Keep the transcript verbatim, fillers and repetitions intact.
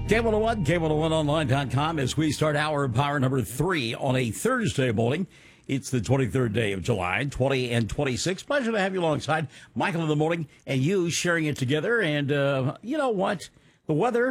K one oh one, K one oh one online dot com as we start hour power number three on a Thursday morning. It's the twenty-third day of July, twenty and twenty-six. Pleasure to have you alongside Michael in the morning and you sharing it together. And uh, you know what? The weather